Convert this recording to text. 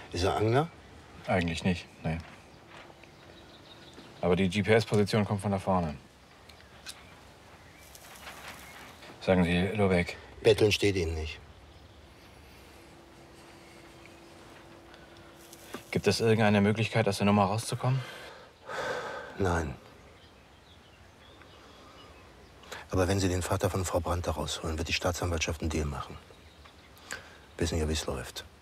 Ist er Angler? Eigentlich nicht, nee. Aber die GPS-Position kommt von da vorne. Sagen Sie, Lobeck. Betteln steht Ihnen nicht. Gibt es irgendeine Möglichkeit, aus der Nummer rauszukommen? Nein. Aber wenn Sie den Vater von Frau Brandt da rausholen, wird die Staatsanwaltschaft einen Deal machen. Wissen ja, wie es läuft.